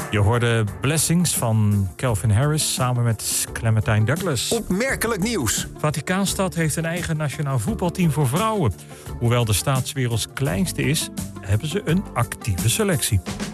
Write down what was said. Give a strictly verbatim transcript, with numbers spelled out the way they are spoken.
Je hoorde Blessings van Calvin Harris samen met Clementine Douglas. Opmerkelijk nieuws. Vaticaanstad heeft een eigen nationaal voetbalteam voor vrouwen. Hoewel de staat 's werelds kleinste is, hebben ze een actieve selectie.